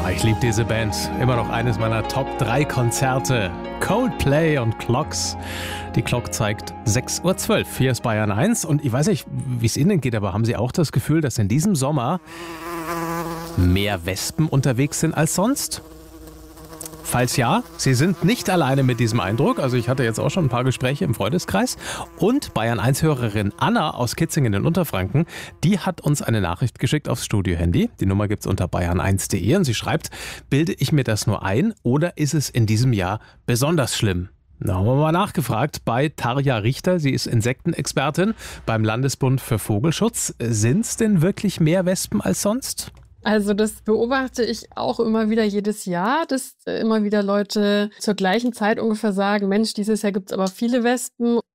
Ich liebe diese Band. Immer noch eines meiner Top 3 Konzerte. Coldplay und Clocks. Die Clock zeigt 6:12 Uhr. Hier ist Bayern 1. Und ich weiß nicht, wie es Ihnen geht, aber haben Sie auch das Gefühl, dass in diesem Sommer mehr Wespen unterwegs sind als sonst? Falls ja, Sie sind nicht alleine mit diesem Eindruck. Also ich hatte jetzt auch schon ein paar Gespräche im Freundeskreis. Und Bayern 1-Hörerin Anna aus Kitzingen in Unterfranken, die hat uns eine Nachricht geschickt aufs Studio-Handy. Die Nummer gibt's unter bayern1.de und sie schreibt, bilde ich mir das nur ein oder ist es in diesem Jahr besonders schlimm? Da haben wir mal nachgefragt bei Tarja Richter. Sie ist Insektenexpertin beim Landesbund für Vogelschutz. Sind es denn wirklich mehr Wespen als sonst? Also das beobachte ich auch immer wieder jedes Jahr, dass immer wieder Leute zur gleichen Zeit ungefähr sagen, Mensch, dieses Jahr gibt es aber viele Wespen.